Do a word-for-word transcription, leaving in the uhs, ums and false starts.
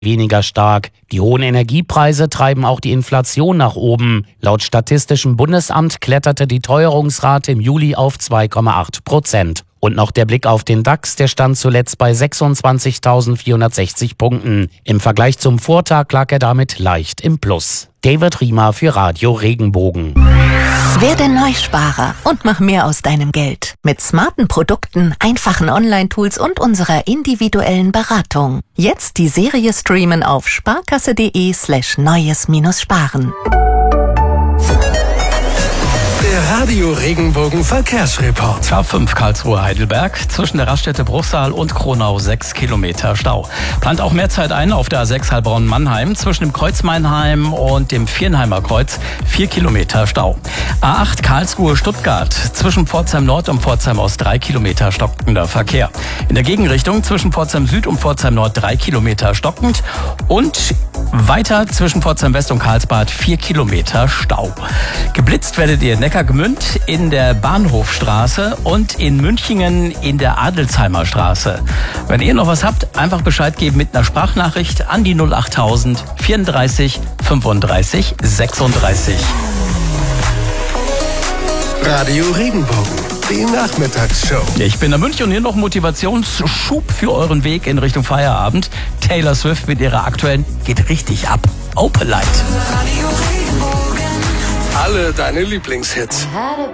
weniger stark. Die hohen Energiepreise treiben auch die Inflation nach oben. Laut Statistischem Bundesamt kletterte die Teuerungsrate im Juli auf zwei Komma acht Prozent. Und noch der Blick auf den DAX, der stand zuletzt bei sechsundzwanzigtausendvierhundertsechzig Punkten. Im Vergleich zum Vortag lag er damit leicht im Plus. David Riemer für Radio Regenbogen. Werde Neusparer und mach mehr aus deinem Geld. Mit smarten Produkten, einfachen Online-Tools und unserer individuellen Beratung. Jetzt die Serie streamen auf sparkasse.de slash neues-sparen. Der Radio Regenbogen Verkehrsreport. A fünf Karlsruhe-Heidelberg, zwischen der Raststätte Bruchsal und Kronau sechs Kilometer Stau. Plant auch mehr Zeit ein auf der A sechs Heilbronn-Mannheim, zwischen dem Kreuz Meinheim und dem Viernheimer Kreuz vier Kilometer Stau. A acht Karlsruhe-Stuttgart, zwischen Pforzheim Nord und Pforzheim Ost drei Kilometer stockender Verkehr. In der Gegenrichtung zwischen Pforzheim Süd und Pforzheim Nord drei Kilometer stockend und weiter zwischen Pforzheim West und Karlsbad vier Kilometer Stau. Geblitzt werdet ihr in Neckargemünd in der Bahnhofstraße und in Münchingen in der Adelsheimer Straße. Wenn ihr noch was habt, einfach Bescheid geben mit einer Sprachnachricht an die null achttausend vierunddreißig fünfunddreißig sechsunddreißig. Radio Regenbogen, die Nachmittagsshow. Ich bin der Münch und hier noch Motivationsschub für euren Weg in Richtung Feierabend. Taylor Swift mit ihrer aktuellen Geht richtig ab. Open Light. Alle deine Lieblingshits.